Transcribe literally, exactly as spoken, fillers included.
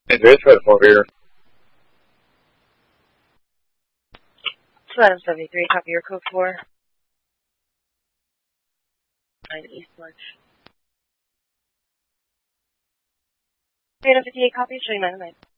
Advanced Red four here. Adam seventy-three, copy your code four. nine East March. Adam fifty-eight, copy, showing nine nine.